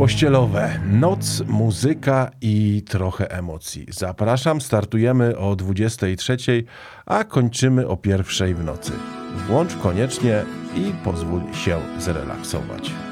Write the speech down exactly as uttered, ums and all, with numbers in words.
pościelowe. Noc, muzyka i trochę emocji. Zapraszam, startujemy o dwudziestej trzeciej, a kończymy o pierwszej w nocy. Włącz koniecznie i pozwól się zrelaksować.